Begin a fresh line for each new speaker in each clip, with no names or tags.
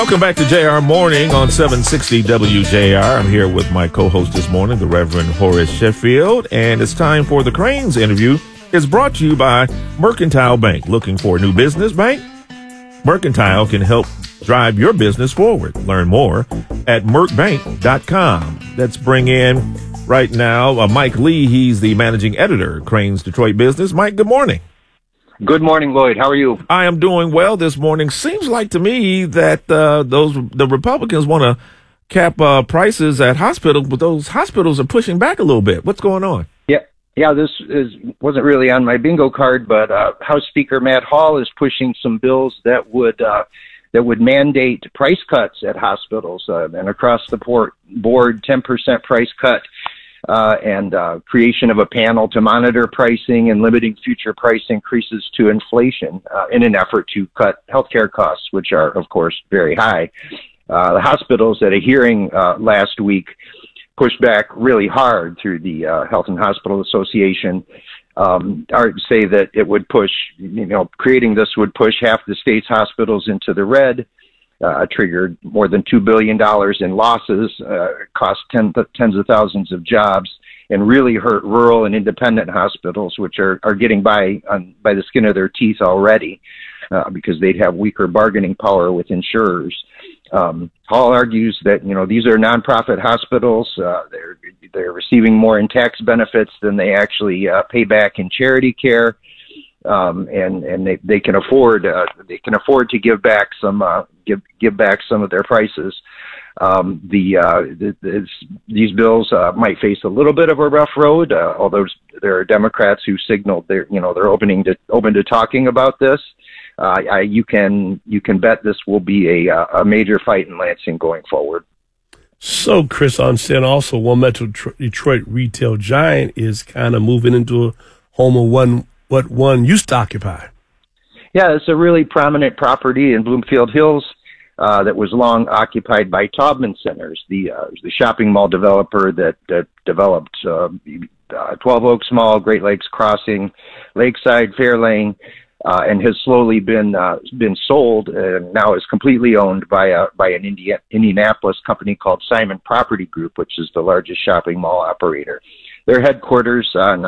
Welcome back to JR Morning on 760 WJR. I'm here with my co-host this morning, the Reverend Horace Sheffield, and it's time for the Cranes interview. It's brought to you by Mercantile Bank. Looking for a new business bank? Mercantile can help drive your business forward. Learn more at mercbank.com. Let's bring in right now Mike Lee. He's the managing editor, Cranes Detroit Business. Mike, good morning.
Good morning, Lloyd. How are you?
I am doing well this morning. Seems like to me that the Republicans want to cap prices at hospitals, but those hospitals are pushing back a little bit. What's going on?
Yeah. This wasn't really on my bingo card, but House Speaker Matt Hall is pushing some bills that would mandate price cuts at hospitals and across the board 10% price cut. And creation of a panel to monitor pricing and limiting future price increases to inflation in an effort to cut healthcare costs, which are, of course, very high. The hospitals at a hearing last week pushed back really hard through the Health and Hospital Association. Say that it would push, creating this would push half the state's hospitals into the red. Triggered more than $2 billion in losses, cost tens of thousands of jobs, and really hurt rural and independent hospitals, which are getting by the skin of their teeth already, because they'd have weaker bargaining power with insurers. Hall argues that these are nonprofit hospitals. They're receiving more in tax benefits than they actually pay back in charity care. And they can afford to give back some of their prices. These bills might face a little bit of a rough road, although there are Democrats who signaled they're open to talking about this. You can bet this will be a major fight in Lansing going forward.
So, Chris, I'm saying also one Metro Detroit retail giant is kind of moving into a home of what one used to occupy.
Yeah, it's a really prominent property in Bloomfield Hills that was long occupied by Taubman Centers, the shopping mall developer that developed 12 Oaks Mall, Great Lakes Crossing, Lakeside, Fairlane, and has slowly been sold and now is completely owned by an Indianapolis company called Simon Property Group, which is the largest shopping mall operator. Their headquarters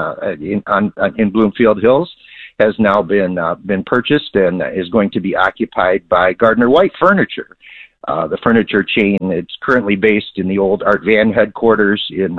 in Bloomfield Hills has now been purchased and is going to be occupied by Gardner White Furniture, the furniture chain. It's currently based in the old Art Van headquarters in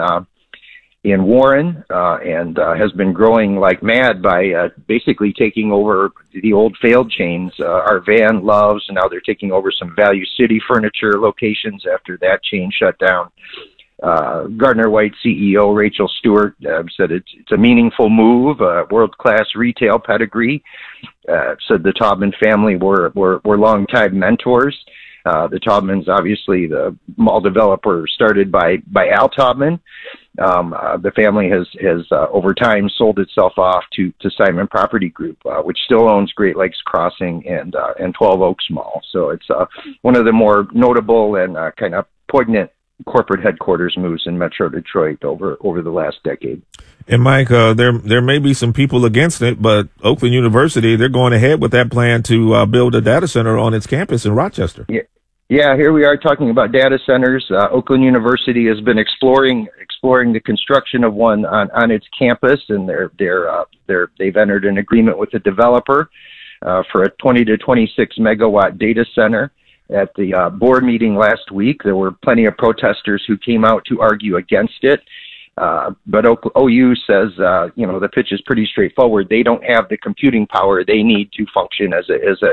Warren, and has been growing like mad by basically taking over the old failed chains, Art Van, Loves, and now they're taking over some Value City furniture locations after that chain shut down. Gardner White CEO Rachel Stewart said it's a meaningful move, world-class retail pedigree. Said the Taubman family were longtime mentors. The Taubmans, obviously, the mall developer started by Al Taubman. The family has over time sold itself off to Simon Property Group, which still owns Great Lakes Crossing and 12 Oaks Mall. So it's one of the more notable and kind of poignant corporate headquarters moves in Metro Detroit over the last decade.
And Mike, there may be some people against it, but Oakland University, they're going ahead with that plan to build a data center on its campus in Rochester.
Yeah, here we are talking about data centers. Oakland University has been exploring the construction of one on its campus, and they've entered an agreement with the developer for a 20 to 26 megawatt data center. At the board meeting last week, there were plenty of protesters who came out to argue against it. But OU says, the pitch is pretty straightforward. They don't have the computing power they need to function as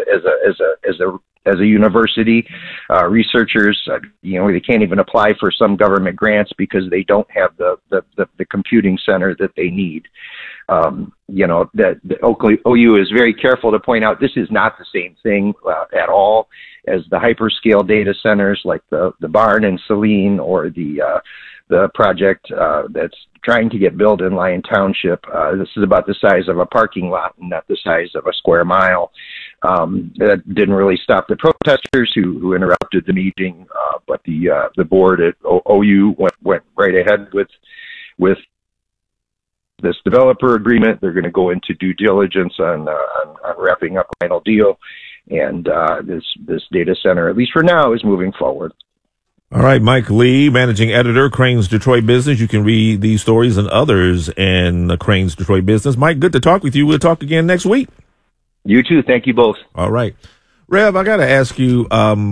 a university. Researchers, they can't even apply for some government grants because they don't have the computing center that they need. That OU is very careful to point out this is not the same thing at all as the hyperscale data centers like the Barn in Saline or the project that's trying to get built in Lyon Township. This is about the size of a parking lot and not the size of a square mile. That didn't really stop the protesters who interrupted the meeting, but the board at OU went right ahead with this developer agreement. They're going to go into due diligence on wrapping up a final deal. And this data center, at least for now, is moving forward.
All right, Mike Lee, managing editor, Crane's Detroit Business. You can read these stories and others in the Crane's Detroit Business. Mike, good to talk with you. We'll talk again next week.
You too. Thank you both.
All right. Rev, I got to ask you,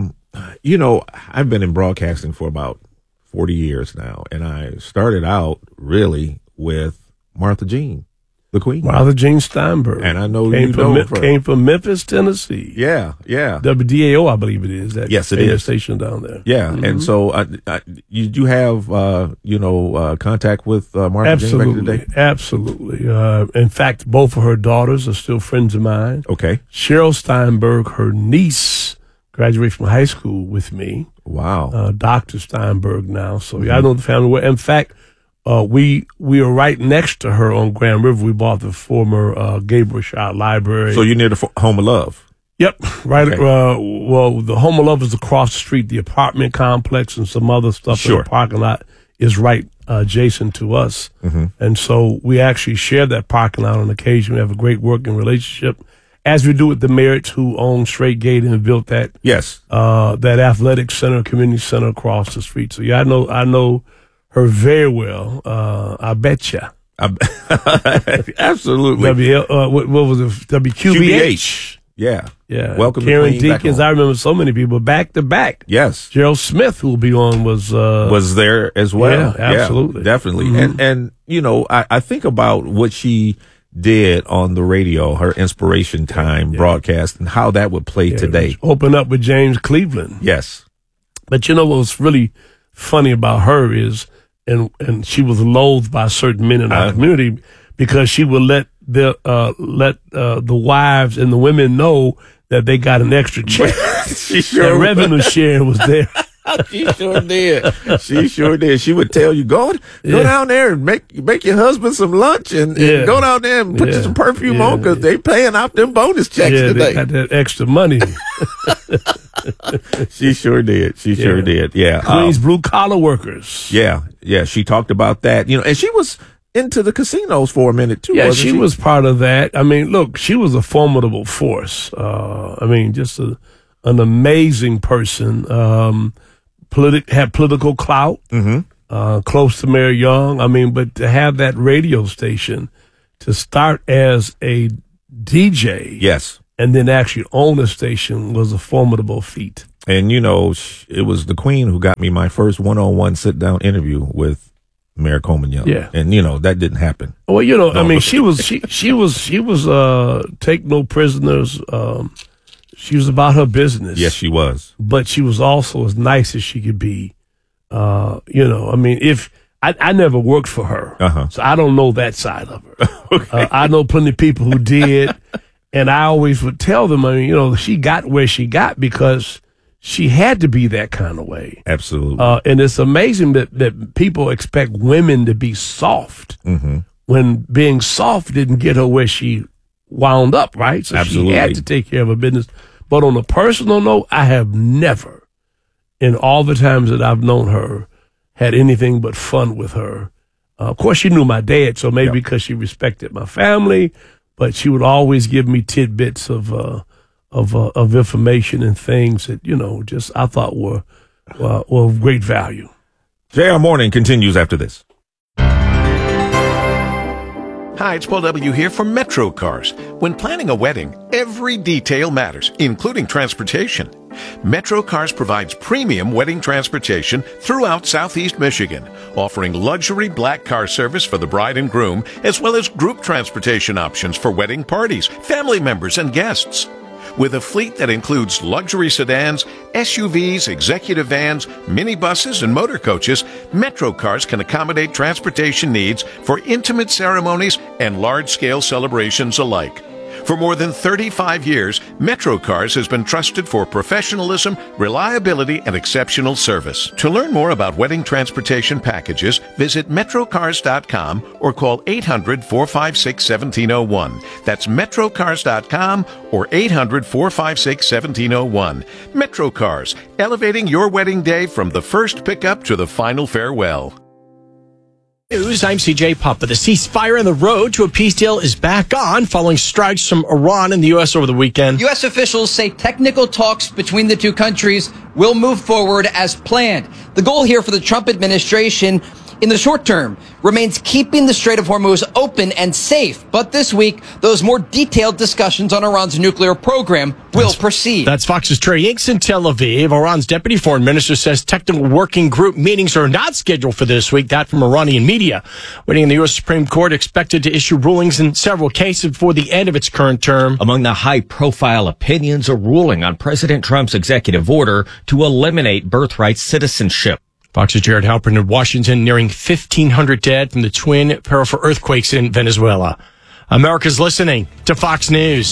I've been in broadcasting for about 40 years now, and I started out really with Martha Jean, the Queen.
Martha Jean Steinberg.
And I know
came from Memphis, Tennessee.
Yeah.
WDAO, I believe it is. That
yes, it is.
Station down there.
Yeah. Mm-hmm. And so you do have, contact with Martha Jean back in the day?
Absolutely. In fact, both of her daughters are still friends of mine.
Okay.
Cheryl Steinberg, her niece, graduated from high school with me.
Wow.
Dr. Steinberg now. So I know the family well. In fact, we are right next to her on Grand River. We bought the former Gabriel Shaw Library.
So you're near the Home of Love?
Yep. Right. Okay. The Home of Love is across the street. The apartment complex and some other stuff in the parking lot is right adjacent to us. Mm-hmm. And so we actually share that parking lot on occasion. We have a great working relationship, as we do with the Merritts, who own Straight Gate and built that that athletic center, community center across the street. So I know her very well. I betcha.
Absolutely.
What was it? WQBH.
Yeah.
Welcome, Karen Deakins. I remember so many people back to back.
Yes.
Gerald Smith, who will be on, was
there as well.
Yeah, absolutely,
definitely. Mm-hmm. And I think about what she did on the radio, her Inspiration Time broadcast, and how that would play today.
Open up with James Cleveland.
Yes.
But what was really funny about her is, and she was loathed by certain men in our community because she would let the wives and the women know that they got an extra check. That revenue sharing was there.
She sure did. She would tell you, go down there and make your husband some lunch and go down there and put you some perfume on because they paying out them bonus checks today.
They got that extra money.
She sure did. She sure did. Yeah.
Queens blue collar workers.
Yeah. She talked about that. And she was into the casinos for a minute too.
Yeah, she was part of that. I mean, look, she was a formidable force. Just an amazing person. Had political clout, close to Mayor Young. But to have that radio station, to start as a DJ, and then actually own a station was a formidable feat.
And it was the Queen who got me my first one-on-one sit-down interview with Mayor Coleman Young.
Yeah,
and that didn't happen.
Well, she was take no prisoners. She was about her business.
Yes, she was.
But she was also as nice as she could be. If I never worked for her, so I don't know that side of her. Okay. I know plenty of people who did, and I always would tell them, she got where she got because she had to be that kind of way.
Absolutely.
And it's amazing that people expect women to be soft when being soft didn't get her where she wound up, right? So
Absolutely.
She had to take care of her business. But on a personal note, I have never, in all the times that I've known her, had anything but fun with her. Of course, she knew my dad, so maybe because she respected my family, but she would always give me tidbits of information and things that, I thought were of great value.
JR Morning continues after this.
Hi, it's Paul W. here from Metro Cars. When planning a wedding, every detail matters, including transportation. Metro Cars provides premium wedding transportation throughout Southeast Michigan, offering luxury black car service for the bride and groom, as well as group transportation options for wedding parties, family members, and guests. With a fleet that includes luxury sedans, SUVs, executive vans, minibuses, and motor coaches, Metro Cars can accommodate transportation needs for intimate ceremonies and large-scale celebrations alike. For more than 35 years, Metro Cars has been trusted for professionalism, reliability, and exceptional service. To learn more about wedding transportation packages, visit metrocars.com or call 800-456-1701. That's metrocars.com or 800-456-1701. Metro Cars, elevating your wedding day from the first pickup to the final farewell.
News, I'm CJ Papa. The ceasefire on the road to a peace deal is back on following strikes from Iran and the U.S. over the weekend.
U.S. officials say technical talks between the two countries will move forward as planned. The goal here for the Trump administration in the short term remains keeping the Strait of Hormuz open and safe. But this week, those more detailed discussions on Iran's nuclear program will proceed.
That's Fox's Trey Yanks in Tel Aviv. Iran's deputy foreign minister says technical working group meetings are not scheduled for this week. That from Iranian media. Waiting in the U.S. Supreme Court expected to issue rulings in several cases before the end of its current term.
Among the high-profile opinions, a ruling on President Trump's executive order to eliminate birthright citizenship.
Fox's Jared Halpern in Washington, nearing 1,500 dead from the twin powerful earthquakes in Venezuela. America's listening to Fox News.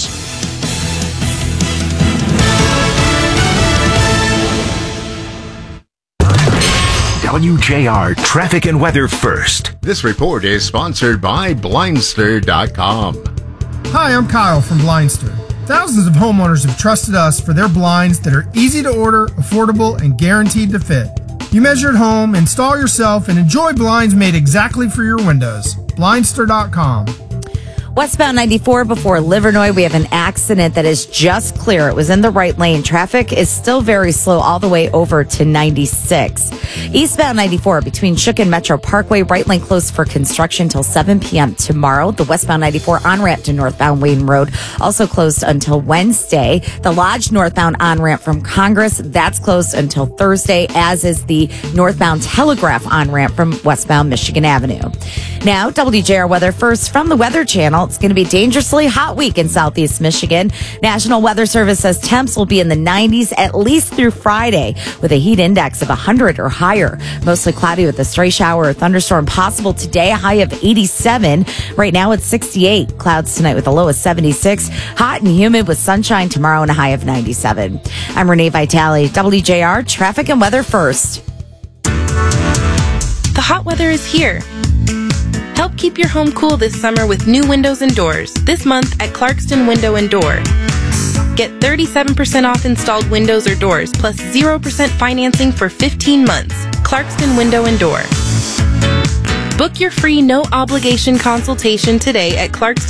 WJR Traffic and Weather First.
This report is sponsored by Blindster.com.
Hi, I'm Kyle from Blindster. Thousands of homeowners have trusted us for their blinds that are easy to order, affordable, and guaranteed to fit. You measure at home, install yourself, and enjoy blinds made exactly for your windows. Blindster.com.
Westbound 94 before Livernois, we have an accident that is just clear. It was in the right lane. Traffic is still very slow all the way over to 96. Eastbound 94 between Shook and Metro Parkway, right lane closed for construction till 7 p.m. tomorrow. The westbound 94 on-ramp to northbound Wayne Road also closed until Wednesday. The Lodge northbound on-ramp from Congress, that's closed until Thursday, as is the northbound Telegraph on-ramp from westbound Michigan Avenue. Now, WJR weather first from the Weather Channel. It's going to be a dangerously hot week in southeast Michigan. National Weather Service says temps will be in the 90s at least through Friday with a heat index of 100 or higher. Mostly cloudy with a stray shower or thunderstorm possible today, a high of 87. Right now it's 68. Clouds tonight with a low of 76. Hot and humid with sunshine tomorrow and a high of 97. I'm Renee Vitale, WJR Traffic and Weather First.
The hot weather is here. Help keep your home cool this summer with new windows and doors. This month at Clarkston Window and Door. Get 37% off installed windows or doors, plus 0% financing for 15 months. Clarkston Window and Door. Book your free no-obligation consultation today at Clarkston.